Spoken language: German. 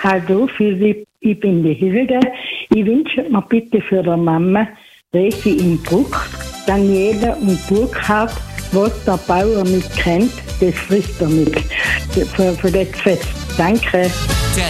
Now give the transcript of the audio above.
Hallo Philipp, ich bin die Hilde. Ich wünsche mir bitte für die Mama Resi in Bruck, Daniela und Burkhardt, was der Bauer nicht kennt, das frisst er mit. Für das Fest. Danke.